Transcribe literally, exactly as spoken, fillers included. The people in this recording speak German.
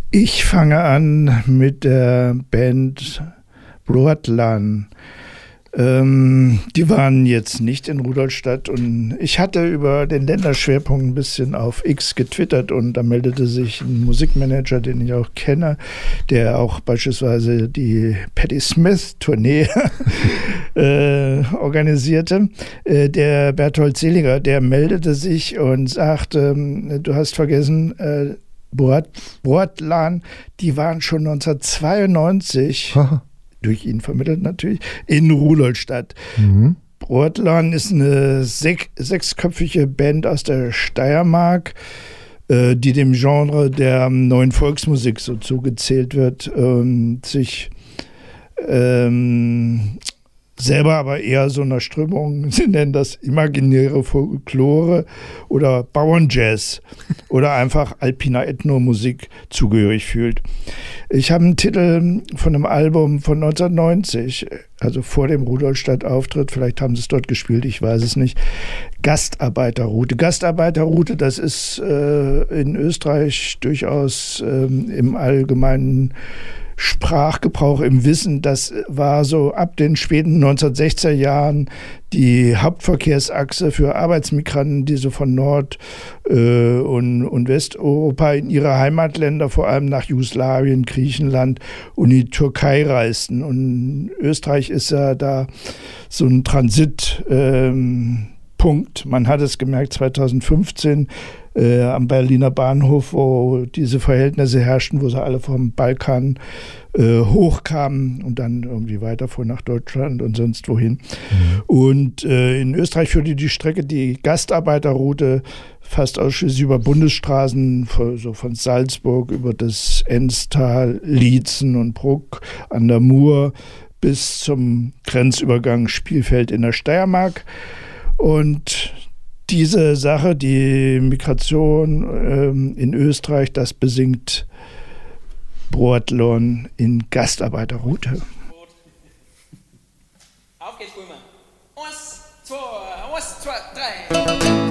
Ich fange an mit der Band Broadlan. Ähm, die waren jetzt nicht in Rudolstadt und ich hatte über den Länderschwerpunkt ein bisschen auf X getwittert und da meldete sich ein Musikmanager, den ich auch kenne, der auch beispielsweise die Patti Smith-Tournee äh, organisierte. Äh, der Berthold Seliger, der meldete sich und sagte, du hast vergessen, äh, Broadlan, die waren schon neunzehnhundertzweiundneunzig Aha. durch ihn vermittelt natürlich, in Rudolstadt. Mhm. Broadlan ist eine sech, sechsköpfige Band aus der Steiermark, äh, die dem Genre der neuen Volksmusik so zugezählt wird, ähm, sich ähm, selber aber eher so einer Strömung, sie nennen das imaginäre Folklore oder Bauernjazz oder einfach alpiner Ethnomusik zugehörig fühlt. Ich habe einen Titel von einem Album von neunzehnhundertneunzig, also vor dem Rudolstadt-Auftritt, vielleicht haben sie es dort gespielt, ich weiß es nicht, Gastarbeiterroute. Gastarbeiterroute, das ist äh, in Österreich durchaus ähm, im allgemeinen Sprachgebrauch, im Wissen, das war so ab den späten neunzehnhundertsechziger Jahren die Hauptverkehrsachse für Arbeitsmigranten, die so von Nord- äh, und, und Westeuropa in ihre Heimatländer, vor allem nach Jugoslawien, Griechenland und die Türkei reisten. Und Österreich ist ja da so ein Transitpunkt. Ähm, Man hat es gemerkt zweitausendfünfzehn, Äh, am Berliner Bahnhof, wo diese Verhältnisse herrschten, wo sie alle vom Balkan äh, hochkamen und dann irgendwie weiterfuhren nach Deutschland und sonst wohin. Mhm. Und äh, in Österreich führte die Strecke, die Gastarbeiterroute, fast ausschließlich über Bundesstraßen, von, so von Salzburg über das Enstal, Liezen und Bruck an der Mur bis zum Grenzübergang Spielfeld in der Steiermark. Und diese Sache, die Migration ähm, in Österreich, das besingt Broadlan in Gastarbeiterroute. Auf geht's, Römer. Eins, zwei, eins, zwei, drei.